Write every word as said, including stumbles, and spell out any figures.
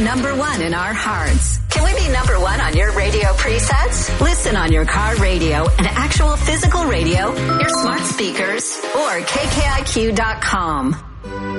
number one in our hearts. Can we be number one on your radio presets? Listen on your car radio and actual physical radio, your smart speakers, or K K I Q dot com.